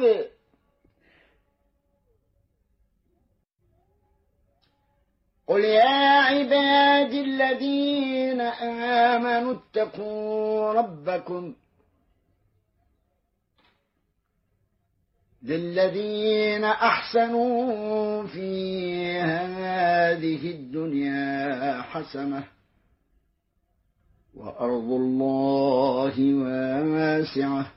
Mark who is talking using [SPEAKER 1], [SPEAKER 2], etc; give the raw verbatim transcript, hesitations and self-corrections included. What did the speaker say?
[SPEAKER 1] قل يا عبادي الذين آمنوا اتقوا ربكم للذين أحسنوا في هذه الدنيا حسنة وأرض الله واسعة